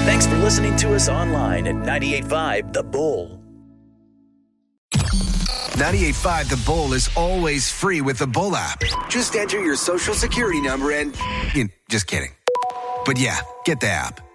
Thanks for listening to us online at 98.5 The Bull. 98.5 The Bull is always free with the Bull app. Just enter your social security number and... just kidding. But yeah, get the app.